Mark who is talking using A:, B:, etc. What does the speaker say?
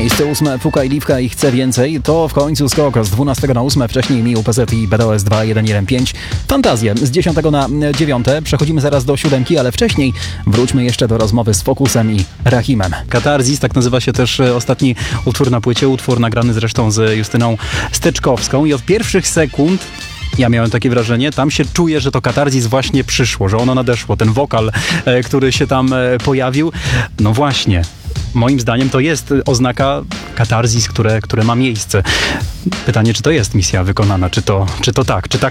A: Miejsce 8 Fuka i Liwka i Chcę Więcej. To w końcu skok z 12 na 8. Wcześniej Miu PZ i BDOS 2115. Fantazje z 10 na 9. Przechodzimy zaraz do 7, ale wcześniej wróćmy jeszcze do rozmowy z Focusem i Rahimem. Katarzis, tak nazywa się też ostatni utwór na płycie. Utwór nagrany zresztą z Justyną Steczkowską i od pierwszych sekund ja miałem takie wrażenie, tam się czuje, że to katarzis właśnie przyszło, że ono nadeszło. Ten wokal, który się tam pojawił, no właśnie. Moim zdaniem to jest oznaka katarzis, które ma miejsce. Pytanie, czy to jest misja wykonana, czy to tak